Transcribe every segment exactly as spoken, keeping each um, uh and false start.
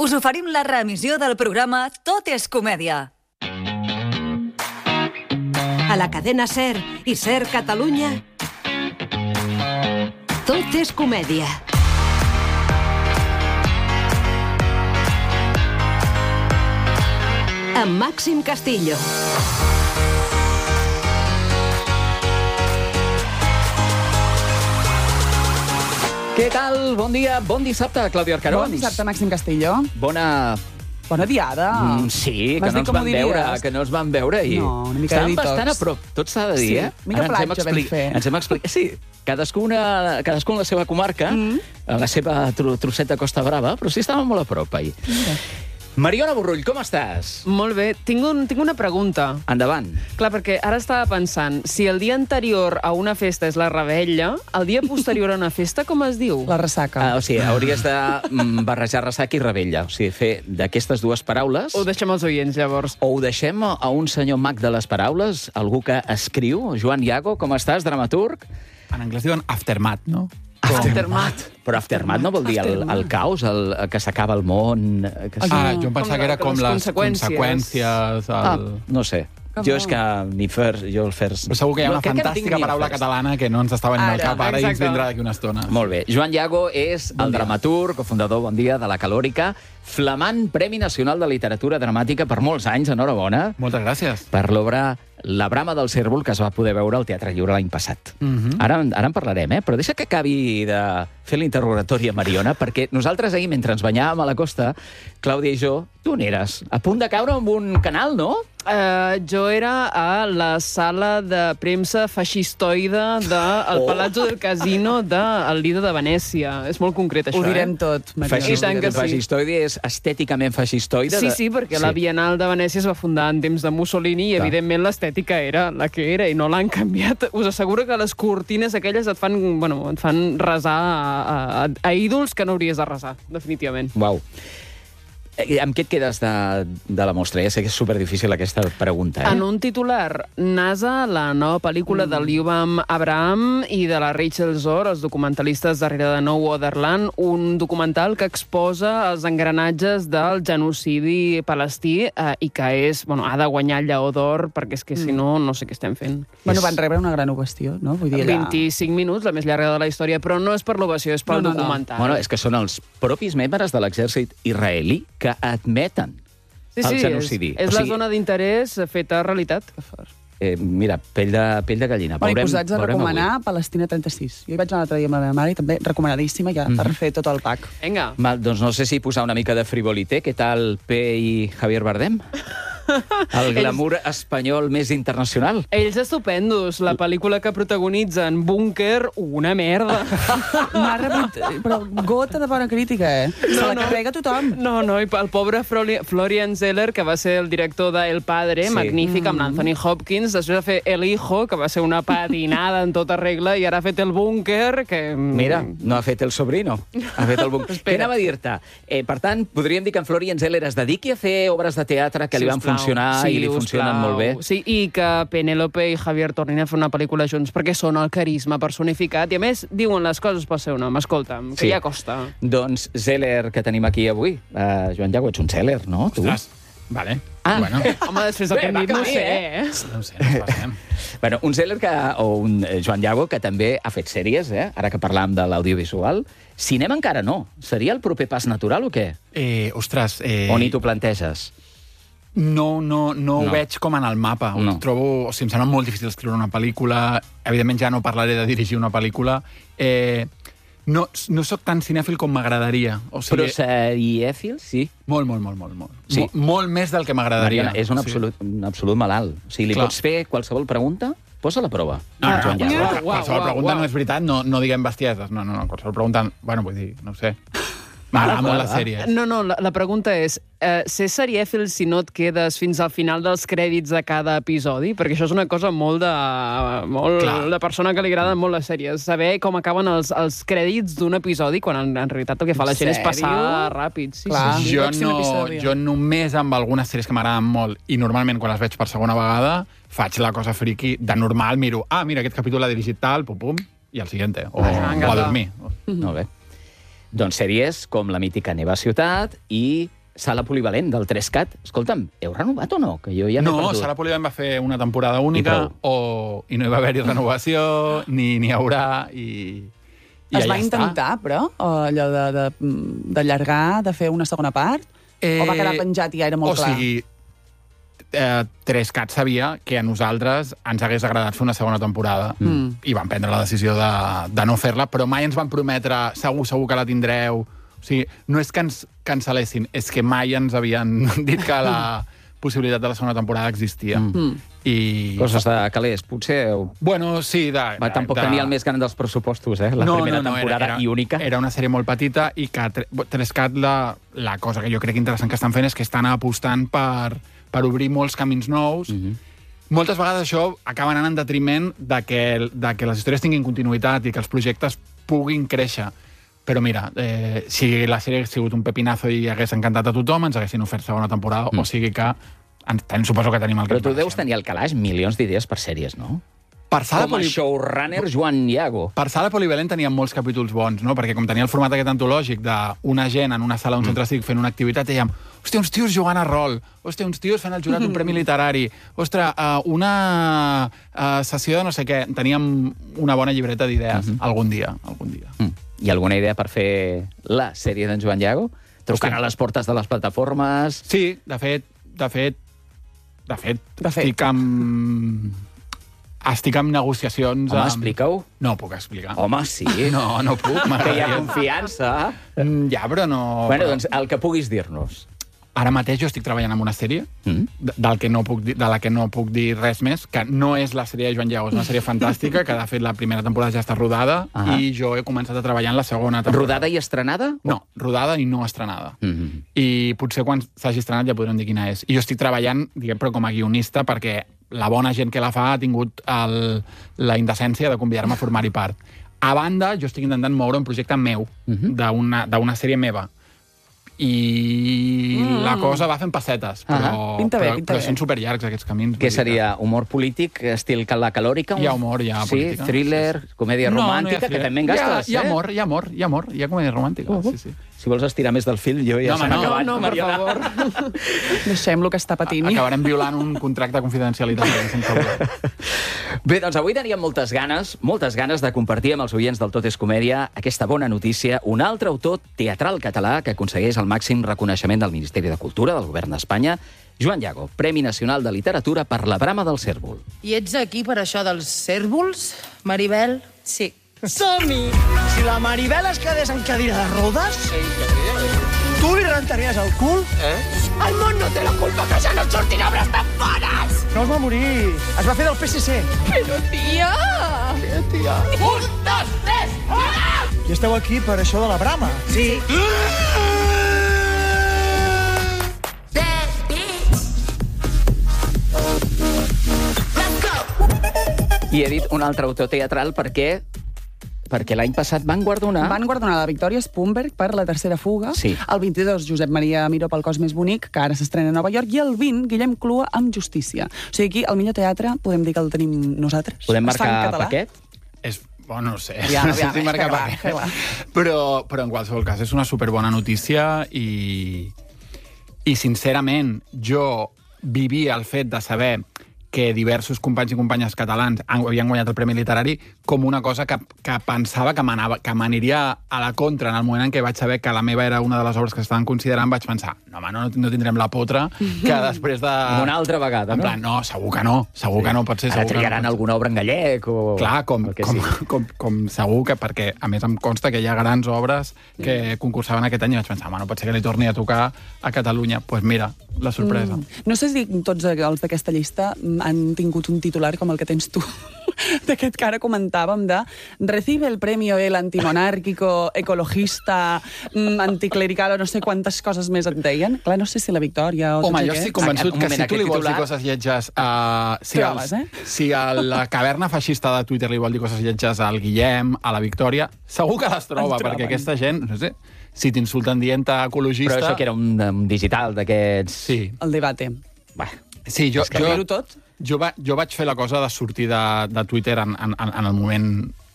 us oferim la reemissió del programa Tot és comèdia. A la cadena SER i SER Catalunya, Tot és comèdia. Amb Màxim Castillo. Què tal? Bon dia, bon dissabte, Clàudia Arcarons. Bon dissabte, Màxim Castillo. Bona... Bona diada. Mm, sí, que no, ens van veure, que no ens van veure ahir. No, una mica de detox. Estàvem bastant a prop, tot s'ha de dir, sí, eh? Una mica platja vam fer. Ens hem explicat. Sí, cadascuna, cadascú en la seva comarca, mm. en la seva tro trosseta Costa Brava, però sí estàvem molt a prop ahir. Mira. Mariona Borrull, com estàs? Molt bé. Tinc, un, tinc una pregunta. Endavant. Clar, perquè ara estava pensant, si el dia anterior a una festa és la revetlla, el dia posterior a una festa com es diu? La ressaca. Ah, o sigui, hauries de mm, barrejar ressaca i revetlla. O sigui, fer d'aquestes dues paraules... Ho deixem als oients, llavors. O ho deixem a un senyor mag de les paraules, algú que escriu. Joan Iago, com estàs, dramaturg? En anglès diuen aftermath, no? Aftermath. Però aftermath no vol dir el, el caos, el, el que s'acaba el món... Que... Ah, jo em pensava que era com les conseqüències. conseqüències el... Ah, no sé. Com jo és que ni first, jo el first... Però segur que hi ha una no, fantàstica no paraula catalana que no ens està venint al cap ara i ens vindrà d'aquí una estona. Molt bé. Joan Iago és bon el dia. dramaturg, cofundador, bon dia, de La Calòrica, flamant Premi Nacional de Literatura Dramàtica per molts anys, enhorabona. Moltes gràcies. Per l'obra La brama del cérvol, que es va poder veure al Teatre Lliure l'any passat. Uh -huh. ara, ara en parlarem, eh? Però deixa que acabi de fer l'interrogatori a Mariona, perquè nosaltres ahir, mentre ens banyàvem a la costa, Clàudia i jo, tu on eres? A punt de caure en un canal, no? Uh, jo era a la sala de premsa feixistoide del Oh. Palazzo del Casino del líder de Venècia. És molt concret, això, Ho direm eh? tot, Mariona. I tant que sí. Feixistoide és estèticament feixistoide? Sí, de... sí, perquè sí. La Bienal de Venècia es va fundar en temps de Mussolini i, Clar. evidentment, l'estètica era la que era i no l'han canviat. Us asseguro que les cortines aquelles et fan, bueno, et fan resar a, a, a ídols que no hauries de resar, definitivament. Uau. Amb què et quedes de, de la mostra? Ja sé que és superdifícil aquesta pregunta, eh? En un titular, NASA, la nova pel·lícula mm. de l'Iubam Abraham i de la Rachel Zor, els documentalistes darrere de No Otherland, un documental que exposa els engranatges del genocidi palestí eh, i que és, bueno, ha de guanyar el Lleó d'Or, perquè és que si no, no sé què estem fent. Bueno, van rebre una gran ovació, no? Vull dir, allà... vint-i-cinc minuts, la més llarga de la història, però no és per l'ovació, és pel no, no, documental. No. Bueno, és que són els propis membres de l'exèrcit israelí que admeten sí, el sí, genocidi. És, és o sigui, la zona d'interès feta realitat. Eh, mira, pell de, pell de gallina. Bueno, veurem, i posats a veurem recomanar avui. Palestina trenta-sis. Jo hi vaig anar l'altre dia amb la meva mare i també recomanadíssima ja mm -hmm. per fer tot el pack. Vinga. Mal, doncs no sé si posar una mica de frivolité. Què tal P i Javier Bardem? El glamour espanyol més internacional. Ells estupendos. La pel·lícula que protagonitzen, Búnquer, una merda. M'ha rebut, però gota de bona crítica, eh? Se No, la no. carrega tothom. No, no, i el pobre Flori- Florian Zeller, que va ser el director de El Padre, Sí. magnífic, amb l'Anthony Hopkins, després va fer El Hijo, que va ser una patinada en tota regla, i ara ha fet El Búnquer, que... Mira, no ha fet el sobrino. Ha fet el bon... Què anava a dir-te? Eh, per tant, podríem dir que en Florian Zeller es dediqui a fer obres de teatre que li van Sisplau. funcionar Sí, i li funcionen sisplau. molt bé. Sí, i que Penélope i Javier tornin a fer una pel·lícula junts, perquè són el carisma personificat, i a més diuen les coses pel seu nom. Escolta'm, que Sí. ja costa. Doncs Zeller, que tenim aquí avui. Uh, Joan Iago, ets un Zeller, no? Tu? Ostres, vale. Ah. Bueno, Home, després del Bé, que hem va dit, no ho canviar, sé, eh? eh? no ho sé, ens passem. Bueno, un Zeller que, o un eh, Joan Iago que també ha fet sèries, eh? Ara que parlàvem de l'audiovisual. Cinema encara no. Seria el proper pas natural o què? Eh, ostres... Eh... O ni t'ho planteges? No, no, no, no ho No. veig com en el mapa. No. Ho trobo, o sigui, em sembla molt difícil escriure una pel·lícula. Evidentment ja no parlaré de dirigir una pel·lícula. Eh, no, no sóc tan cinèfil com m'agradaria. O sigui, Però serièfil, sí. Molt, molt, molt, molt. molt. Sí. Mo molt més del que m'agradaria. Mariona, és un O sigui, absolut, un absolut malalt. O sigui, li Clar. pots fer qualsevol pregunta? Posa la prova. No, no, Joan no, Iago. qualsevol, Uau, qualsevol uau, pregunta uau. no és veritat, no, no diguem bestieses. No, no, no, qualsevol pregunta... Bueno, vull dir, no ho sé. M'agrada molt la sèrie. No, no, la, la pregunta és, eh, ser serièfil si no et quedes fins al final dels crèdits de cada episodi? Perquè això és una cosa molt de, molt Clar. de persona que li agrada molt les sèries. Saber com acaben els, els crèdits d'un episodi, quan en, en realitat el que fa la gent és Sèrio? passar ràpid. Sí, Clar. sí, sí. Jo, pròxim no, episodi. jo només amb algunes sèries que m'agraden molt i normalment quan les veig per segona vegada faig la cosa friki de normal, miro, ah, mira, aquest capítol l'ha dirigit tal, pum, pum, i el siguiente, o, Ah, o a m'encanta. dormir. Molt bé. Doncs sèries com la mítica Neva Ciutat i Sala Polivalent del tres cat. Escolta'm, heu renovat o no? Que jo ja m'he No, perdut. Sala Polivalent va fer una temporada única I o, i no hi va haver-hi renovació, ni n'hi haurà, i, i Es ja va està. intentar, però, allò de- de- d'allargar, de, de fer una segona part? Eh, o va quedar penjat i ja era molt o clar? O sigui, eh, tres cat sabia que a nosaltres ens hagués agradat fer una segona temporada Mm. i vam prendre la decisió de, de no fer-la, però mai ens van prometre segur, segur que la tindreu. O sigui, no és que ens cancel·lessin, és que mai ens havien dit que la possibilitat de la segona temporada existia. Mm. I... Coses de calés, potser... heu- Bueno, sí, de... Va, de tampoc de... tenia el més gran dels pressupostos, eh? La primera temporada era, era, i única. Era una sèrie molt petita i que tre- tres cat la, la cosa que jo crec interessant que estan fent és que estan apostant per, per obrir molts camins nous. Mhm. Moltes vegades això acaba anant en detriment de que, de que les històries tinguin continuïtat i que els projectes puguin créixer. Però mira, eh, si la sèrie hagués sigut un pepinazo i hagués encantat a tothom, ens haguessin ofert segona temporada, Mm. o sigui que ens, ten, suposo que tenim el que Però ens tu deus mereixem. tenir al calaix milions d'idees per sèries, no? Per Sala Com a Poli- showrunner Joan Iago. Per Sala Polivalent teníem molts capítols bons, no? Perquè com tenia el format aquest antològic d'una gent en una sala d'un centre cívic fent una activitat, dèiem, hòstia, uns tios jugant a rol, hòstia, uns tios fent el jurat d'un premi literari, ostres, uh, una uh, sessió de no sé què. Teníem una bona llibreta d'idees, algun dia, algun dia. Mm. Hi ha alguna idea per fer la sèrie d'en Joan Iago? Trucant Hòstia. a les portes de les plataformes... Sí, de fet, de fet, de fet, De fet. estic amb... Estic amb negociacions... Home, amb... explica-ho. No ho puc explicar. Home, sí. No, no puc. Que hi ha m'agradaria. confiança. Mm, Ja, però no... Bueno, però- doncs el que puguis dir-nos. Ara mateix jo estic treballant en una sèrie Mm. de, del que no puc dir, de la que no puc dir res més, que no és la sèrie de Joan Iago, és una sèrie fantàstica, que de fet la primera temporada ja està rodada, Ah. i jo he començat a treballar en la segona temporada. Rodada i estrenada? No, rodada i no estrenada. Mm -hmm. I potser quan s'hagi estrenat ja podrem dir quina és. I jo estic treballant, diguem, però com a guionista, perquè la bona gent que la fa ha tingut el, la indecència de convidar-me a formar-hi part. A banda, jo estic intentant moure un projecte meu, Mhm. d'una d'una sèrie meva, i mm. la cosa va fent pessetes, però, Ah, pinta bé, però, pinta però bé. són superllargs aquests camins. Què vull dir seria? Humor polític, estil la calòrica? Hi ha humor, hi ha sí, política. thriller, Sí, sí. comèdia No, no hi ha romàntica, que thriller. també en gastes, hi ha, hi ha eh? amor, hi ha amor, hi ha amor, hi ha comèdia romàntica, Uh, uh. sí, sí. Si vols estirar més del fil, jo ja No, se home, m'ha no, acabat. no, per Mariona. favor. Deixem-lo que està patint. Acabarem violant un contracte de confidencialitat sense voler. Bé, doncs avui teníem moltes ganes, moltes ganes de compartir amb els oients del Tot és Comèdia aquesta bona notícia. Un altre autor teatral català que aconsegueix el màxim reconeixement del Ministeri de Cultura del Govern d'Espanya, Joan Iago, Premi Nacional de Literatura per La Brama del Cérvol. I ets aquí per això dels cèrvols, Maribel? Sí. Som-hi! Si la Maribel es quedés en cadira de rodes, tu li rentaries el cul? Eh? El món no té la culpa que ja no et sortin obres tan bones! No es va morir, es va fer del P S C. Però, tia! Què, tia? Un, dos, tres, I esteu aquí per això de la brama. Sí. I he dit un altre autor teatral perquè perquè l'any passat van guardonar... Van guardonar la Victòria Spumberg per La tercera fuga. Sí. El vint-i-dos, Josep Maria Miró pel cos més bonic, que ara s'estrena a Nova York. I el vint, Guillem Clua amb Justícia. O sigui, aquí, el millor teatre, podem dir que el tenim nosaltres. Podem Es fa en marcar català. paquet? És, bueno, no ho sé. Aviam, no sé aviam, si marcar fes-la, paquet. fes-la. Però, però en qualsevol cas és una superbona notícia i, i sincerament jo vivia el fet de saber que diversos companys i companyes catalans han, havien guanyat el Premi Literari com una cosa que, que pensava que m'anava- que m'aniria a la contra en el moment en què vaig saber que la meva era una de les obres que estaven considerant, vaig pensar, no, home, no, no tindrem la potra que després de... Una altra vegada, en no? plan, no, segur que no, segur que no pot ser. Ara segur que no triaran pot ser. alguna obra en gallec o... Clar, com, el que com, sigui. com, com segur que, perquè a més em consta que hi ha grans obres que concursaven aquest any i vaig pensar, home, no pot ser que li torni a tocar a Catalunya. Doncs pues mira, la sorpresa. Mm. No sé si tots els d'aquesta llista han tingut un titular com el que tens tu, d'aquest que ara comentàvem de recibe el premio el antimonárquico, ecologista, mm, anticlerical o no sé quantes coses més et deien. Clar, no sé si la Victòria o Home, tots jo aquests. estic convençut Un que moment, si tu aquest li vols dir titular- coses lletges... Uh, si, Trobes, els, eh? si a la caverna feixista de Twitter li vol dir coses lletges al Guillem, a la Victòria, segur que les troba, Els troben. perquè aquesta gent, no sé, si t'insulten dient ecologista... Però això que era un, un digital d'aquests... Sí. El debate. Va. Sí, jo, És que jo, dir-ho tot. jo, va, jo vaig fer la cosa de sortir de, de Twitter en, en, en el moment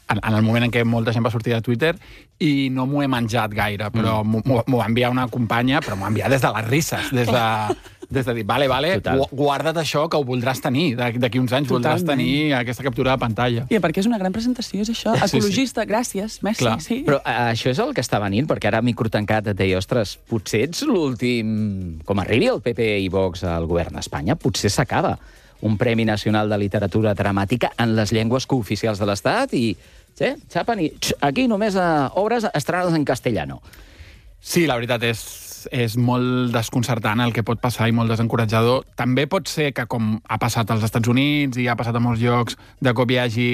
en, en el moment en què molta gent va sortir de Twitter, i no m'ho he menjat gaire, però mm. m'ho va enviar una companya, però m'ho va enviar des de les risses, des de, des de dir, vale, vale, Total. guarda't això, que ho voldràs tenir, d'aquí uns anys Totalment. voldràs tenir aquesta captura de pantalla. I perquè és una gran presentació, és això. Ecologista, sí, sí. gràcies, merci. Clar. Sí. Però uh, això és el que està venint, perquè ara microtancat et deia, ostres, potser ets l'últim... Com arribi el P P i Vox al govern d'Espanya, potser s'acaba un Premi Nacional de Literatura Dramàtica en les llengües cooficials de l'Estat i, sí, xapen i aquí només uh, obres estrenades en castellano. Sí, la veritat és, és molt desconcertant el que pot passar i molt desencoratjador. També pot ser que, com ha passat als Estats Units i ha passat a molts llocs, de cop hi hagi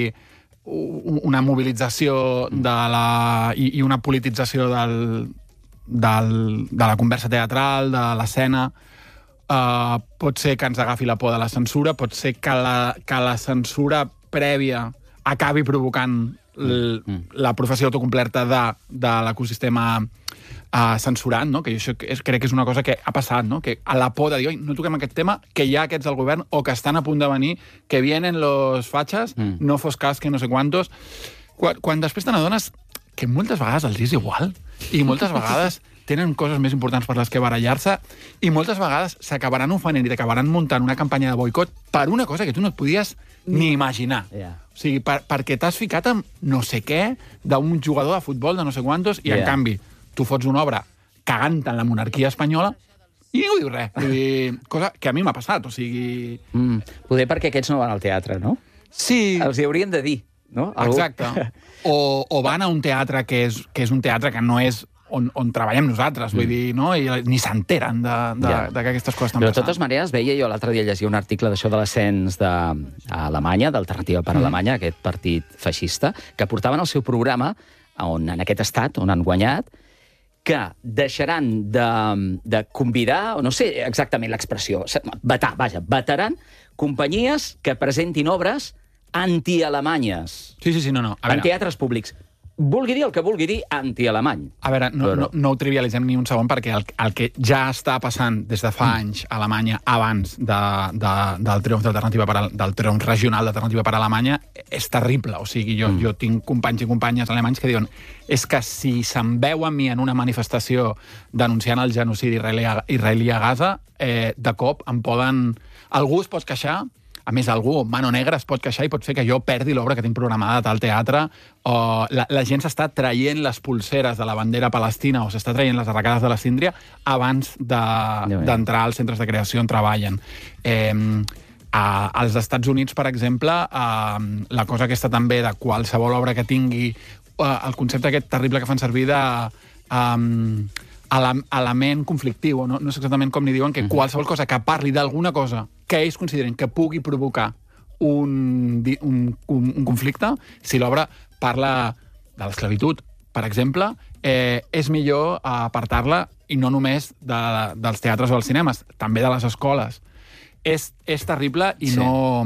una mobilització de la, i, i una politització del, del, de la conversa teatral, de l'escena. Uh, pot ser que ens agafi la por de la censura, pot ser que la, que la censura prèvia acabi provocant l, mm. la professió autocomplerta de, de l'ecosistema uh, censurant, no? Que això és, crec que és una cosa que ha passat, no? Que a la por de dir, oi, no toquem aquest tema, que hi ha aquests del govern o que estan a punt de venir, que vienen los fachas, mm. no fos cas que no sé quantos. Quan, quan després te n'adones que moltes vegades els és igual i moltes vegades tenen coses més importants per les que barallar-se i moltes vegades s'acabaran ofenent i t'acabaran muntant una campanya de boicot per una cosa que tu no et podies ni imaginar. Yeah. O sigui, per, perquè t'has ficat amb no sé què d'un jugador de futbol de no sé quantos i, yeah. en canvi, tu fots una obra cagant en la monarquia espanyola i ningú diu res. Vull dir, cosa que a mi m'ha passat, o sigui... Mm, poder perquè aquests no van al teatre, no? Sí. Els hi haurien de dir, no? Algú... Exacte. O, o van a un teatre que és, que és un teatre que no és on, on treballem nosaltres, vull mm. dir, no? I ni s'enteren de, de, ja. de que aquestes coses estan Però, passant. de totes maneres, veia jo l'altre dia llegia un article d'això de l'ascens d'Alemanya, d'Alternativa per mm. Alemanya, aquest partit feixista, que portaven el seu programa on, en aquest estat on han guanyat, que deixaran de, de convidar, o no sé exactament l'expressió, vetar, vaja, vetaran companyies que presentin obres anti-alemanyes. Sí, sí, sí, no, no. A en teatres públics. Vulgui dir el que vulgui dir anti-alemany. A veure, no, Però... no, no ho trivialitzem ni un segon, perquè el, el que ja està passant des de fa anys a Alemanya, abans de, de, del triomf d'Alternativa per a, del triomf regional d'Alternativa per a Alemanya, és terrible. O sigui, jo, mm. jo tinc companys i companyes alemanys que diuen és que si se'n veu a mi en una manifestació denunciant el genocidi israelí a, israelí a Gaza, eh, de cop em poden... Algú es pot queixar, a més, algú, mano negra, es pot queixar i pot fer que jo perdi l'obra que tinc programada a tal teatre, o la, la gent s'està traient les pulseres de la bandera palestina o s'està traient les arracades de la síndria abans d'entrar als centres de creació on treballen. Eh, a, als Estats Units, per exemple, eh, la cosa aquesta també de qualsevol obra que tingui eh, el concepte aquest terrible que fan servir de... Eh, element conflictiu, no, no sé exactament com ni diuen, que qualsevol cosa que parli d'alguna cosa que ells consideren que pugui provocar un, un, un, un conflicte, si l'obra parla de l'esclavitud, per exemple, eh, és millor apartar-la, i no només de, dels teatres o dels cinemes, també de les escoles. És, és terrible i sí. no...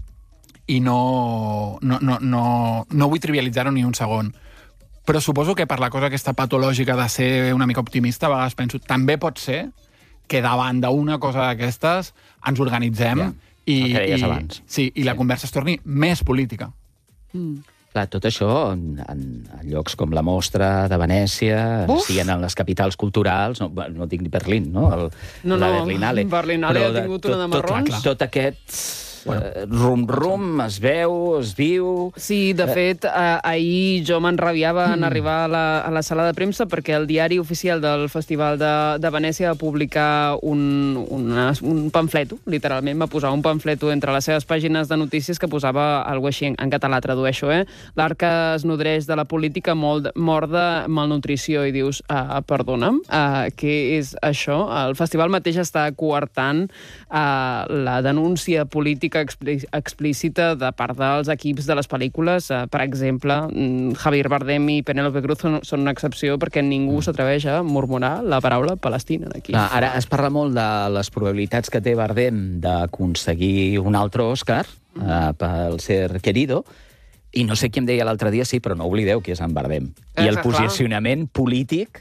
i no, no, no, no, no vull trivialitzar-ho ni un segon. Però suposo que per la cosa aquesta patològica de ser una mica optimista, a vegades penso, també pot ser que davant d'una cosa d'aquestes ens organitzem ja, i, i, sí, i la conversa es torni més política. Mm. Clar, tot això en, en, en llocs com la Mostra de Venècia, siguin en les capitals culturals, no, no dic ni Berlín, no? El, no, la no, Berlinale. Berlinale ha tingut una de marrons. Tot, tot aquest... Bueno. Rum-rum, es veu, es viu... Sí, de fet, eh, ahir jo m'enrabiava en arribar a la, a la sala de premsa perquè el diari oficial del Festival de, de Venècia va publicar un, una, un pamfleto, literalment, va posar un pamfleto entre les seves pàgines de notícies que posava alguna així, en, en català tradueixo, eh? L'art que es nodreix de la política molt, mor de malnutrició, i dius, uh, perdona'm, uh, què és això? El festival mateix està coartant uh, la denúncia política explícita de part dels equips de les pel·lícules. Per exemple, Javier Bardem i Penélope Cruz són una excepció perquè ningú s'atreveix a murmurar la paraula Palestina aquí. Ara es parla molt de les probabilitats que té Bardem d'aconseguir un altre Òscar mm. eh, pel Ser Querido, i no sé qui em deia l'altre dia, sí, però no oblideu qui és en Bardem. I el posicionament polític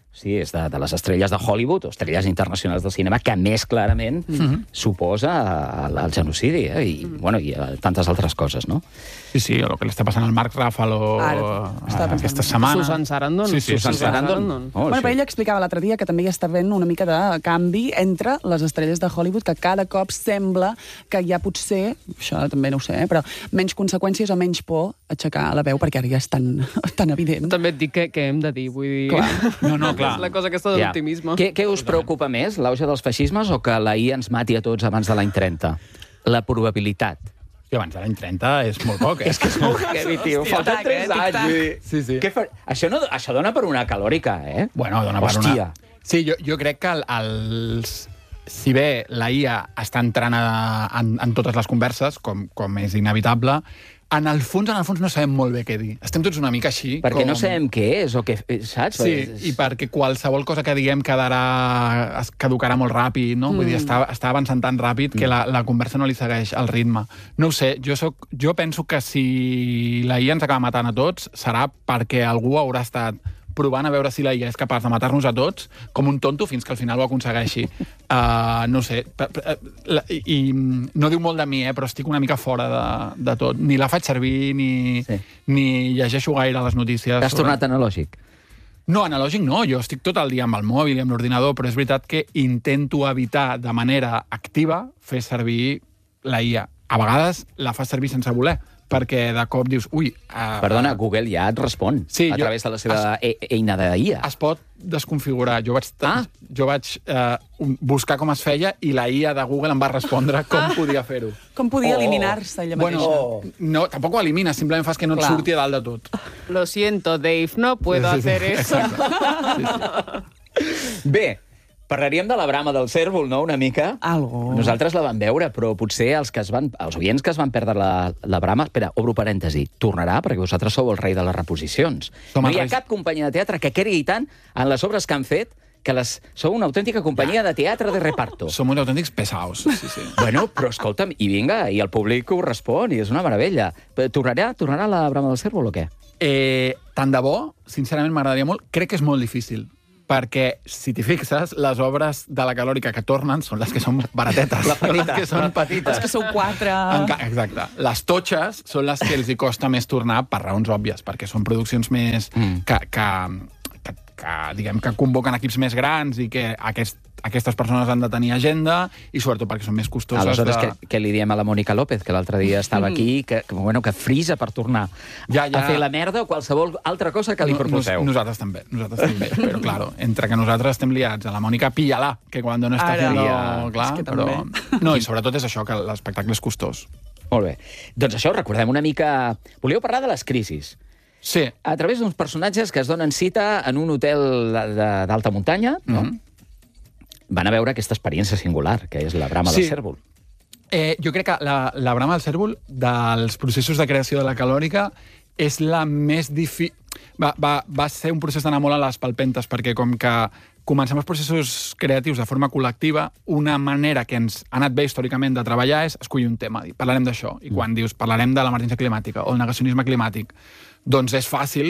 sí, és de, de les estrelles de Hollywood, o estrelles internacionals del cinema, que més clarament mm-hmm. suposa el, el genocidi, eh? I, mm. bueno, i tantes altres coses, no? Sí, sí, el que li està passant al Marc Ruffalo aquesta setmana. Susan Sarandon. Sí, sí, Susan Sarandon. Oh, bueno, però ella explicava l'altre dia que també hi està havent una mica de canvi entre les estrelles de Hollywood, que cada cop sembla que hi ha potser, això també no ho sé, eh, però menys conseqüències o menys por aixecar la veu, perquè ara ja és tan, tan evident. També et dic que, que hem de dir, vull dir... Clar. No, no, clar. És la cosa aquesta de l'optimisme. Què, què us preocupa més, l'auge dels feixismes o que la I A ens mati a tots abans de l'any trenta? La probabilitat. I abans de l'any trenta és molt poc, eh? És que és molt heavy, tio. Falten tres anys. Sí, sí. Què fa... això, no, això dona per una calòrica, eh? Bueno, dona per Hòstia. una... Sí, jo, jo crec que el, els... si bé la I A està entrant a, en, en totes les converses, com, com és inevitable, en el fons, en el fons no sabem molt bé què dir. Estem tots una mica així. Perquè com... no sabem què és o què... Saps? Sí, i perquè qualsevol cosa que diguem quedarà... es caducarà molt ràpid, no? Mm. Vull dir, està, està avançant tan ràpid que la, la conversa no li segueix el ritme. No ho sé, jo, soc, jo penso que si la I A ens acaba matant a tots serà perquè algú haurà estat provant a veure si la I A és capaç de matar-nos a tots com un tonto fins que al final ho aconsegueixi. Uh, no sé. I, I no diu molt de mi, eh, però estic una mica fora de, de tot. Ni la faig servir, ni, sí. ni llegeixo gaire les notícies. T'has sobre... tornat analògic? No, analògic no. Jo estic tot el dia amb el mòbil i amb l'ordinador, però és veritat que intento evitar de manera activa fer servir la I A. A vegades la fas servir sense voler, perquè de cop dius, ui... Uh, Perdona, Google ja et respon sí, a jo, través de la seva es, e eina de I A. Es pot desconfigurar. Jo vaig, ah. jo vaig uh, buscar com es feia i la I A de Google em va respondre com ah. podia fer-ho. Com podia oh. eliminar-se ella bueno, mateixa. Oh. No, tampoc ho elimina, simplement fas que no et Clar. surti a dalt de tot. Lo siento, Dave, no puedo sí, sí, hacer sí, eso. Sí, sí. Bé, parlaríem de la brama del cérvol, no?, una mica. Algo. Nosaltres la vam veure, però potser els que es van, els oients que es van perdre la, la brama... Espera, obro parèntesi. Tornarà, perquè vosaltres sou el rei de les reposicions. Som no hi ha reis. cap companyia de teatre que cregui tant en les obres que han fet que les... sou una autèntica companyia de teatre de reparto. Som uns autèntics pesaos. Sí, sí. Bueno, però escolta'm, i vinga, i el públic ho respon, i és una meravella. Tornarà, tornarà la brama del cérvol o què? Eh, tant de bo, sincerament m'agradaria molt. Crec que és molt difícil, perquè, si t'hi fixes, les obres de la calòrica que tornen són les que són baratetes. La petita, les que són petites. Els que sou quatre... Enca Exacte. Les totxes són les que els hi costa més tornar per raons òbvies, perquè són produccions més... Mm. Que, que, que, que, diguem, que convoquen equips més grans i que aquest, aquestes persones han de tenir agenda i sobretot perquè són més costoses. Aleshores, de... què, què li diem a la Mònica López, que l'altre dia estava aquí, que, que, bueno, que frisa per tornar ja, ja... a fer la merda o qualsevol altra cosa que li no, proposeu? Nos, nosaltres també, nosaltres també. Però, claro, entre que nosaltres estem liats a la Mònica, pilla-la, que quan no està Ara, fent... no, clar, és que però... també. No, i sobretot és això, que l'espectacle és costós. Molt bé. Doncs això, recordem una mica... Volíeu parlar de les crisis. Sí. A través d'uns personatges que es donen cita en un hotel d'alta muntanya, no? Mm-hmm. Van a veure aquesta experiència singular, que és la brama sí. del cérvol. Eh, jo crec que la, la brama del cérvol, dels processos de creació de la calòrica, és la més difícil... Va, va, va ser un procés d'anar molt a les palpentes, perquè com que comencem els processos creatius de forma col·lectiva, una manera que ens ha anat bé històricament de treballar és escollir un tema, i parlarem d'això. I quan dius parlarem de l'emergència climàtica o el negacionisme climàtic, doncs és fàcil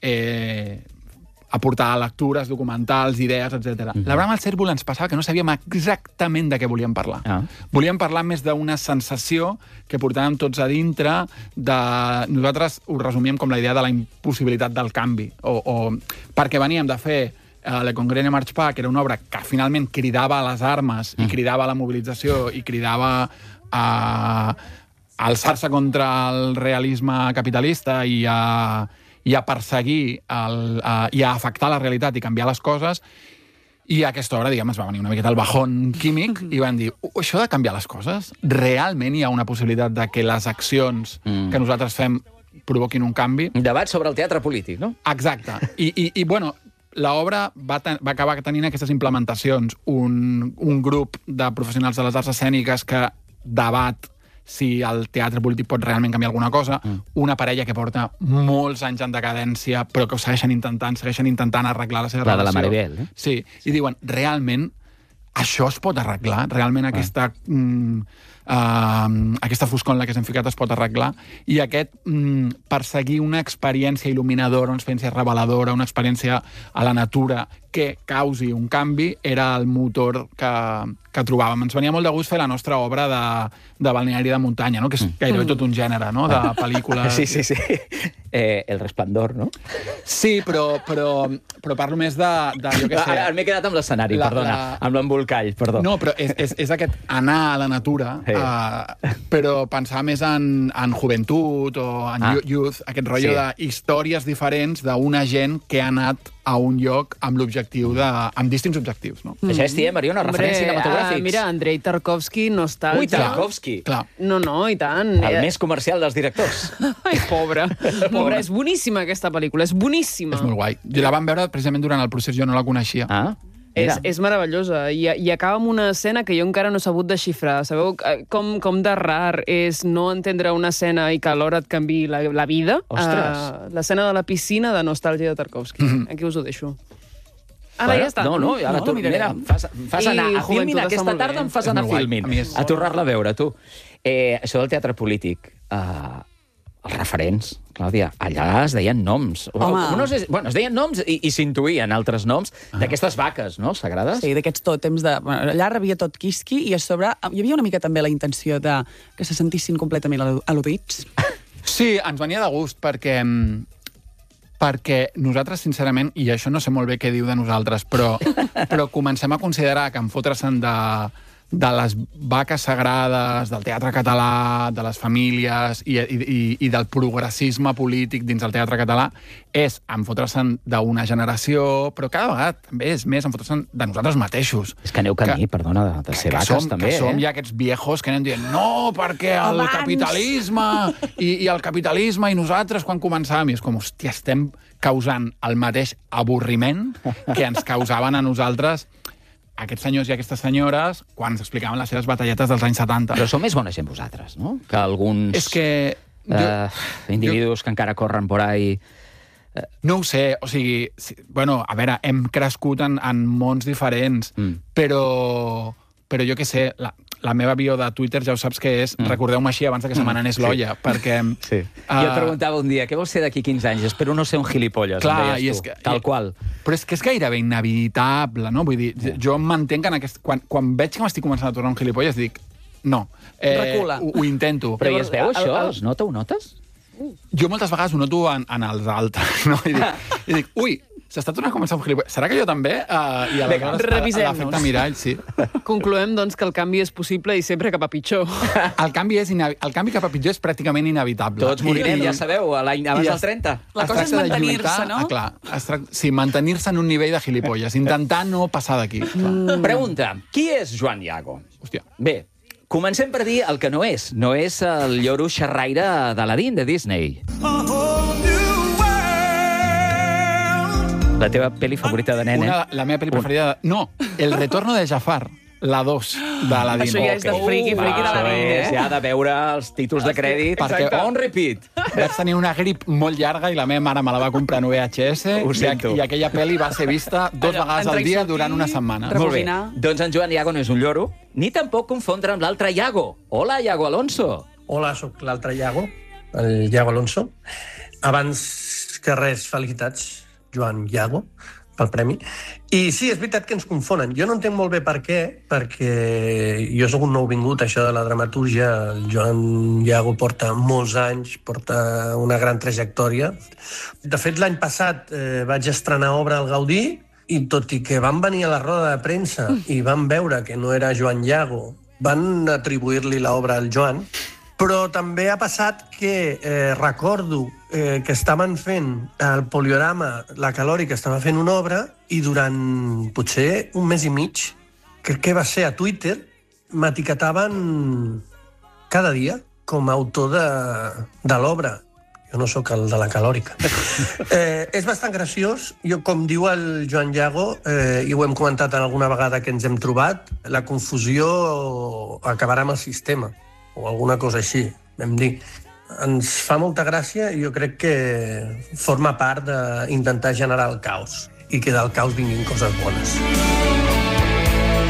eh, aportar lectures, documentals, idees, etcètera. Mm-hmm. La brama del cérvol ens passava que no sabíem exactament de què volíem parlar. Ah. Volíem parlar més d'una sensació que portàvem tots a dintre de... Nosaltres ho resumíem com la idea de la impossibilitat del canvi, o, o perquè veníem de fer uh, Le Congrès March Pa, que era una obra que finalment cridava a les armes, mm. i cridava a la mobilització, i cridava a... alçar-se contra el realisme capitalista i a, i a perseguir el, a, i a afectar la realitat i canviar les coses. I a aquesta hora, diguem, es va venir una miqueta el bajón químic i van dir, això de canviar les coses, realment hi ha una possibilitat de que les accions mm. que nosaltres fem provoquin un canvi? Debat sobre el teatre polític, no? Exacte. I, i, i bueno, l'obra va, va acabar tenint aquestes implementacions. Un, un grup de professionals de les arts escèniques que debat si el teatre polític pot realment canviar alguna cosa, mm. una parella que porta molts anys en decadència, però que ho segueixen intentant, segueixen intentant arreglar la seva la relació. La de la Maribel, eh? Sí, i diuen, realment, això es pot arreglar? Realment aquesta mm, uh, aquesta foscor en la que s'hem ficat es pot arreglar, i aquest mm, perseguir una experiència il·luminadora, una experiència reveladora, una experiència a la natura que causi un canvi, era el motor que, que trobàvem. Ens venia molt de gust fer la nostra obra de, de balneari de muntanya, no? Que és gairebé tot un gènere, no? De pel·lícules... Sí, sí, sí. Eh, el Resplandor, no? Sí, però, però, però parlo més de, de jo què sé... Ara m'he quedat amb l'escenari, La- perdona, la- amb l'embolcall, perdó. No, però és, és, és aquest anar a la natura, Sí. uh, però pensar més en, en joventut o en Ah. ah. youth, aquest rotllo Sí. sí. d'històries diferents d'una gent que ha anat a un lloc amb l'objectiu de... amb distints objectius, no? Això és, tia, Mariona, referents cinematogràfics. Uh, mira, Andrei Tarkovsky, Nostàlgia. Ui, Tarkovsky. Clar. No, no, i tant. El Eh, més comercial dels directors. Ai, pobre. Pobre, és boníssima aquesta pel·lícula, és boníssima. És molt guai. Jo la vam veure precisament durant el procés, jo no la coneixia. Ah, És, mira. és meravellosa. I, I acaba amb una escena que jo encara no he sabut desxifrar. Sabeu eh, com, com de rar és no entendre una escena i que alhora et canvi la, la vida? Ostres. Uh, L'escena de la piscina de Nostàlgia de Tarkovsky. Mhm. Aquí us ho deixo. Ara Bueno, ja està. No, no, ara No, tu, la miraré. mira, em fas, em fas I anar a Joventut Filmin està aquesta molt bé. tarda, em fas És anar a molt guai. Filmin. A mi és- A tornar-la a veure, tu. Eh, això del teatre polític, eh, els referents, Clàudia, allà es deien noms. Home. No sé, bueno, es deien noms i, i s'intuïen altres noms d'aquestes vaques, no?, sagrades. Sí, d'aquests tòtems de... Bueno, allà rebia tot quisqui i a sobre hi havia una mica també la intenció de que se sentissin completament al- al·ludits. Sí, ens venia de gust perquè mm, perquè nosaltres, sincerament, i això no sé molt bé què diu de nosaltres, però, però comencem a considerar que en fotre-se'n de, de les vaques sagrades, del teatre català, de les famílies i, i, i del progressisme polític dins del teatre català és en fotre-se'n d'una generació, però cada vegada també és més en fotre-se'n de nosaltres mateixos. És que aneu camí, Que- perdona, de, de ser que vaques, som, també, que som eh? ja aquests viejos que anem dient no, perquè el Abans. capitalisme i, i el capitalisme i nosaltres quan començàvem, i és com, hòstia, estem causant el mateix avorriment que ens causaven a nosaltres aquests senyors i aquestes senyores quan ens explicaven les seves batalletes dels anys setanta. Però sou més bona gent vosaltres, no?, que alguns És que... Jo, eh, individus que encara corren por ahí. no ho sé, o sigui... Si, bueno, a veure, hem crescut en, en mons diferents, Mm. però... Però jo què sé, la, la meva bio de Twitter ja ho saps que és, mm. recordeu-me així abans de que se me n'anés l'olla, perquè... Sí. Uh, jo et preguntava un dia, què vols ser d'aquí quinze anys? Espero no ser un gilipolles, Clar, em i deies és tu. que- Tal i- qual. Però és que és gairebé inevitable, no? Vull dir, yeah. jo m'entenc que en aquest... Quan, quan veig que m'estic començant a tornar un gilipolles, dic, no. Eh, Recula. Ho, ho intento. Però i es veu el- això? el- Es nota, ho notes? Jo moltes vegades ho noto en, en els altres, no? I dic, i dic ui, s'està tornant a començar un gilipolles. Serà que jo també? Uh, I Vinga, aleshores revisem-nos. l'efecte mirall, sí. Concloem, doncs, que el canvi és possible i sempre cap a pitjor. El canvi, és inevi... el canvi cap a pitjor és pràcticament inevitable. Tots morirem, I- ja sabeu, a l'any abans I del es- trenta. La es cosa és tracta de mantenir-se, lluitar- no? Ah, clar, es tracta... sí, mantenir-se en un nivell de gilipolles, intentar no passar d'aquí. Mm. Pregunta, qui és Joan Iago? Hòstia. Bé, comencem per dir el que no és. No és el lloro xerraire d'Aladín, de Disney. La teva pel·li favorita de nene? Una, la meva pel·li preferida... No, El retorno de Jafar, la dos d'Aladín. Això ja és de friki, friki de Això l'Aladín, és eh? ja de veure els títols de crèdit. Perquè- On repeat. Vaig tenir una grip molt llarga i la meva mare me la va comprar en V H S Ho i, sento. i aquella pel·li va ser vista dos Allò, vegades entra al i dia sortir, durant una setmana. Re- Molt bé. Rebobinar. Doncs en Joan Iago no és un lloro, ni tampoc confondre amb l'altre Iago. Hola, Iago Alonso. Hola, sóc l'altre Iago, el Iago Alonso. Abans que res, felicitats, Joan Iago, pel premi. I sí, és veritat que ens confonen. Jo no entenc molt bé per què, perquè jo sóc un nouvingut, això de la dramatúrgia. El Joan Iago porta molts anys, porta una gran trajectòria. De fet, l'any passat eh, vaig estrenar obra al Gaudí, i tot i que van venir a la roda de premsa i van veure que no era Joan Iago, van atribuir-li l'obra al Joan, però també ha passat que eh, recordo eh, que estaven fent el Poliorama, la Calori, que estava fent una obra, i durant potser un mes i mig, crec que va ser a Twitter, m'etiquetaven cada dia com a autor de, de l'obra. Jo no sóc el de la Calòrica. Eh, és bastant graciós. Jo, com diu el Joan Iago, eh, i ho hem comentat alguna vegada que ens hem trobat, la confusió acabarà amb el sistema, o alguna cosa així, vam dir. Ens fa molta gràcia i jo crec que forma part d'intentar generar el caos i que del caos vinguin coses bones. Quina idea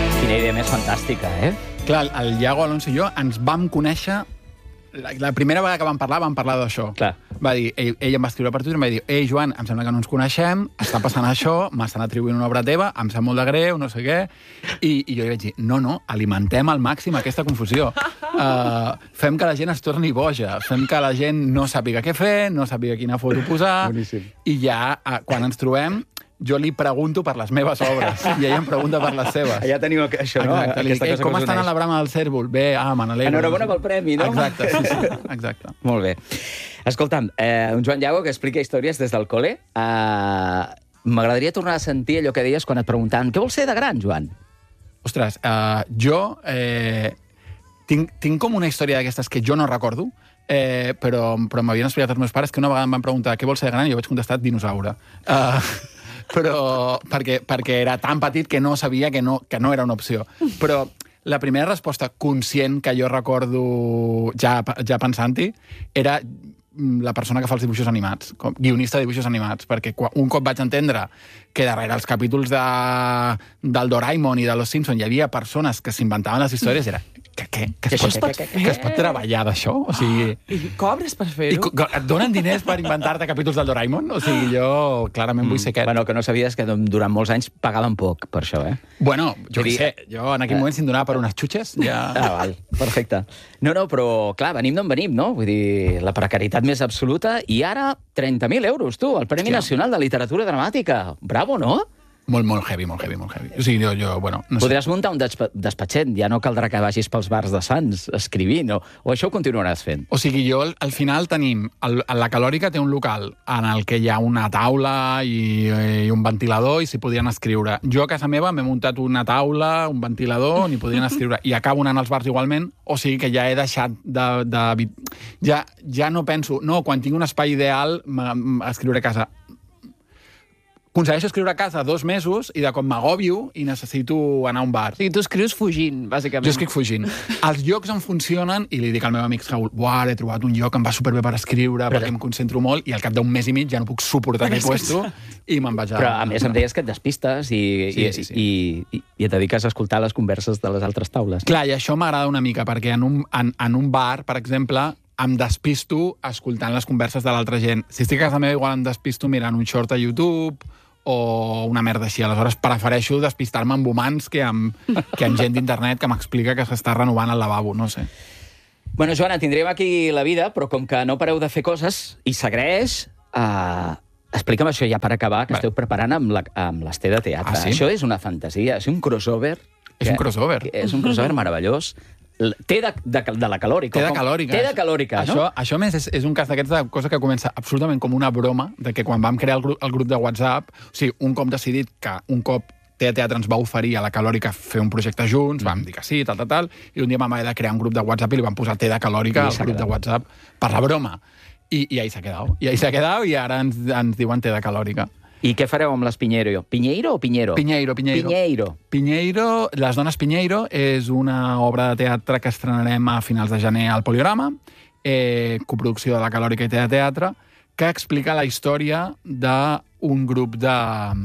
idea més fantàstica, eh? Clar, el Iago Alonso i jo ens vam conèixer... La, la primera vegada que vam parlar, vam parlar d'això. Clar. Va dir, ell, ell em va escriure per Twitter i em va dir, ei, Joan, em sembla que no ens coneixem, està passant això, m'estan atribuint una obra teva, em sap molt de greu, no sé què, i, i jo li vaig dir, no, no, alimentem al màxim aquesta confusió. Uh, fem que la gent es torni boja, fem que la gent no sàpiga què fer, no sàpiga quina foto posar, Boníssim. I ja, uh, quan ens trobem, jo li pregunto per les meves obres i ella em pregunta per les seves. Ja teniu això, no? Exacte. Li dic, eh, com estan a la brama del cèrvol? Bé, ah, me n'alegro. Enhorabona pel premi, no? Exacte, sí, sí, exacte. Molt bé. Escolta'm, eh, un Joan Iago que explica històries des del col·le. Uh, M'agradaria tornar a sentir allò que deies quan et preguntaven què vols ser de gran, Joan? Ostres, uh, jo eh, tinc, tinc com una història d'aquestes que jo no recordo, eh, però, però m'havien explicat els meus pares que una vegada em van preguntar què vols ser de gran i jo vaig contestar dinosaure. Uh, però perquè, perquè era tan petit que no sabia que no, que no era una opció. Però la primera resposta conscient que jo recordo ja, ja pensant-hi era la persona que fa els dibuixos animats, com guionista de dibuixos animats, perquè un cop vaig entendre que darrere els capítols de, del Doraemon i de Los Simpson hi havia persones que s'inventaven les històries, era que, que, que, es, pot, que, que es pot treballar d'això? O sigui, I cobres per fer-ho? Et donen diners per inventar-te capítols del Doraemon? O sigui, jo clarament vull ser aquest. Bueno, que no sabies que durant molts anys pagaven poc per això, eh? Bueno, jo què sé, jo en aquell moment si em donava per unes xutxes, ja... Ah, val, perfecte. No, no, però clar, venim d'on venim, no? Vull dir, la precarietat més absoluta i ara trenta mil euros, tu, el Premi Hòstia. Nacional de Literatura Dramàtica. Bravo, no? Molt, molt heavy, molt heavy, molt heavy. O sigui, jo, jo bueno... No sé. Podràs muntar un despa despatxet, ja no caldrà que vagis pels bars de Sants escrivint, o, o això ho continuaràs fent? O sigui, jo, al, al final tenim... El, la Calòrica té un local en el que hi ha una taula i, i un ventilador i s'hi podien escriure. Jo a casa meva m'he muntat una taula, un ventilador, on hi podien escriure. I acabo anant als bars igualment, o sigui que ja he deixat de... de ja, ja no penso... No, quan tinc un espai ideal, escriuré a casa. Aconsegueixo escriure a casa dos mesos i de cop m'agòbio i necessito anar a un bar. O sigui, tu escrius fugint, bàsicament. Jo escric fugint. Els llocs em funcionen i li dic al meu amic Raül, buah, he trobat un lloc que em va superbé per escriure, Però... perquè em concentro molt, i al cap d'un mes i mig ja no puc suportar aquell puesto i me'n vaig a... Però a més em deies que et despistes i, sí, sí, sí. i, i, i et dediques a escoltar les converses de les altres taules. Clar, i això m'agrada una mica, perquè en un, en, en un bar, per exemple, em despisto escoltant les converses de l'altra gent. Si estic a casa meva, igual em despisto mirant un short a YouTube o una merda així. Aleshores, prefereixo despistar-me amb humans que amb, que amb gent d'internet que m'explica que s'està renovant el lavabo, no sé. Bueno, Joana, tindrem aquí la vida, però com que no pareu de fer coses i segueix, uh, explica'm això ja per acabar, que Bé. esteu preparant amb, la, amb l'Esté de Teatre. Ah, sí? Això és una fantasia, és un crossover. És que, un crossover. És un crossover meravellós. Té de, de, de la calòrica. Té de calòrica. Té de calòrica, això, no? Això, més, és, és un cas d'aquests de cosa que comença absolutament com una broma, de que quan vam crear el grup, el grup de WhatsApp, o sigui, un cop decidit que un cop Té de Teatre ens va oferir a la Calòrica fer un projecte junts, mm. vam dir que sí, tal, tal, tal, i un dia vam haver de crear un grup de WhatsApp i li vam posar Té de Calòrica al grup de WhatsApp per la broma. I, i ahí s'ha quedat. I ahí s'ha quedat i ara ens, ens diuen Té de Calòrica. I què fareu amb les Piñeiro? Piñeiro o Piñero? Piñeiro, Piñeiro. Piñeiro. Piñeiro, Les dones Piñeiro, és una obra de teatre que estrenarem a finals de gener al Poliorama, eh, coproducció de la Calòrica i Té de Teatre, que explica la història d'un grup de,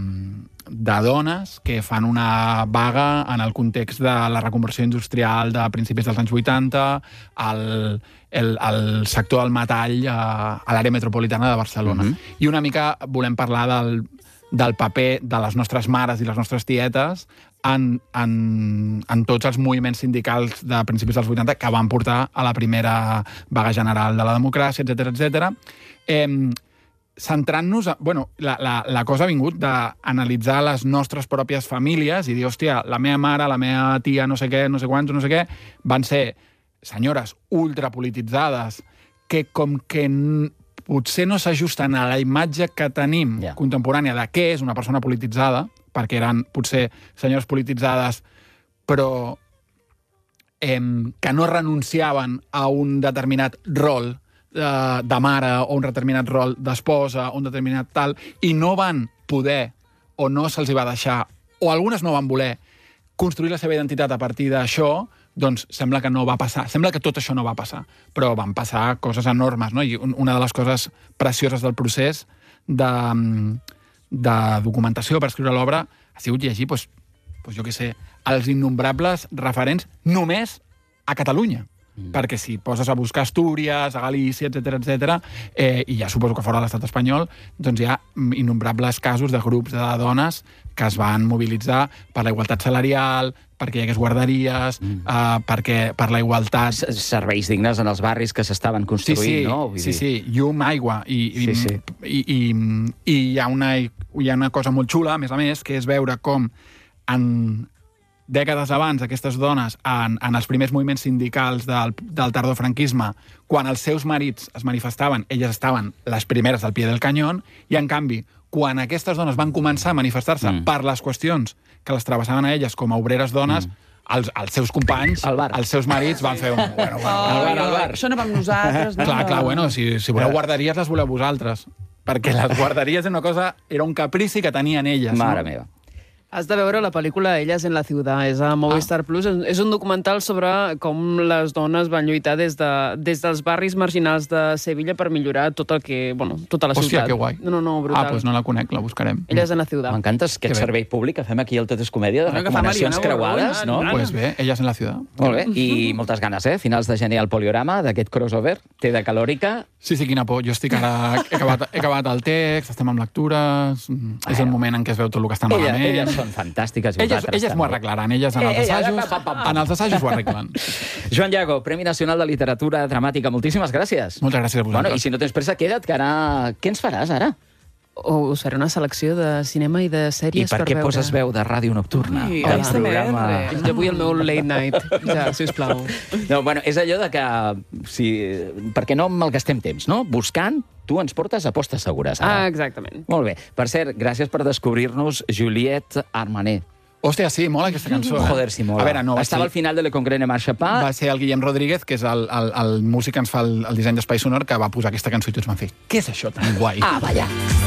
de dones que fan una vaga en el context de la reconversió industrial de principis dels anys vuitanta, el, el, el sector del metall a, a l'àrea metropolitana de Barcelona. Mm-hmm. I una mica volem parlar del, del paper de les nostres mares i les nostres tietes en, en, en tots els moviments sindicals de principis dels vuitanta que van portar a la primera vaga general de la democràcia, etcètera, etcètera. Eh, centrant-nos... Bueno, la, la, la cosa ha vingut d'analitzar les nostres pròpies famílies i dir, hòstia, la meva mare, la meva tia, no sé què, no sé quants, no sé què, van ser senyores ultrapolititzades que com que potser no s'ajusten a la imatge que tenim yeah. contemporània de què és una persona polititzada, perquè eren potser senyores polititzades, però eh, que no renunciaven a un determinat rol de, de mare o un determinat rol d'esposa o un determinat tal, i no van poder o no se'ls va deixar, o algunes no van voler construir la seva identitat a partir d'això, doncs sembla que no va passar. Sembla que tot això no va passar, però van passar coses enormes, no? I una de les coses precioses del procés de, de documentació per escriure l'obra ha sigut llegir doncs, doncs jo què sé, els innombrables referents només a Catalunya. Mm. Perquè si poses a buscar Astúries, a Galícia, etcètera, etcètera, eh, i ja suposo que fora de l'estat espanyol, doncs hi ha innombrables casos de grups de dones que es van mobilitzar per la igualtat salarial, perquè hi hagués guarderies, mm. uh, perquè per la igualtat... Serveis dignes en els barris que s'estaven construint, sí, sí, no? Vull sí, dir... sí, llum, aigua. I, sí, sí. I, i, i hi, ha una, hi ha una cosa molt xula, a més a més, que és veure com en dècades abans aquestes dones, en, en els primers moviments sindicals del, del tardofranquisme, quan els seus marits es manifestaven, elles estaven les primeres al pie del canyón, i en canvi, quan aquestes dones van començar a manifestar-se mm. per les qüestions que les travessaven a elles com a obreres dones, mm. els, els seus companys, els seus marits van fer un... Bueno, bueno, oh, al bar, al bar. Això no vam nosaltres. No? Clar, clar, bueno, si, si voleu guarderies, les voleu vosaltres. Perquè les guarderies era una cosa... Era un caprici que tenien elles. Mare no? meva. Has de veure la pel·lícula Elles en la ciutat, és a Movistar ah. Plus. És un documental sobre com les dones van lluitar des, de, des dels barris marginals de Sevilla per millorar tot el que... Bueno, tota la Hòstia, ciutat. que guai. No, no, no, brutal. Ah, doncs no la conec, la buscarem. Elles en la ciutat. M'encanta aquest servei públic que fem aquí al Tot és Comèdia, de recomanacions creuades, no? Pues bé, Elles en la ciutat. Molt bé, i moltes ganes, eh? Finals de gener al Poliorama, d'aquest crossover, té de calòrica. Sí, sí, quina por. Jo estic ara... He acabat, he acabat el text, estem amb lectures... Bueno. És el moment en què es veu tot el que està malament. Elles, elles són fantàstiques. Elles, elles m'ho arreglaran, elles en els assajos, en els assajos ho arreglen. Joan Llago, Premi Nacional de Literatura Dramàtica, moltíssimes gràcies. Moltes gràcies a vosaltres. Bueno, i si no tens pressa, queda't, que ara... Què ens faràs, ara? O us faré una selecció de cinema i de sèries per veure. I per què poses veu de ràdio nocturna? Ui, del programa... Jo vull el meu late night, ja, sisplau. No, bueno, és allò de que... Si, perquè no malgastem temps, no? Buscant, tu ens portes a postes segures. Ara. Ah, exactament. Molt bé. Per cert, gràcies per descobrir-nos Juliette Armanet. Hòstia, sí, mola aquesta cançó. Eh? Joder, sí, mola. A veure, no, Estava ser... al final de Le Congrès Marche Pas. Va ser el Guillem Rodríguez, que és el, el, el músic que ens fa el, el disseny d'espai sonor, que va posar aquesta cançó i tots van fer, què és això tan guai? Ah, vaja.